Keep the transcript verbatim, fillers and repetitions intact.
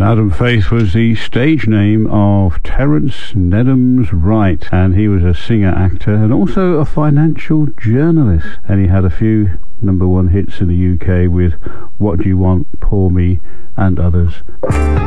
Adam Faith was the stage name of Terence Nedhams Wright, and he was a singer, actor, and also a financial journalist. And he had a few number one hits in the U K with What Do You Want, Pour Me, and others.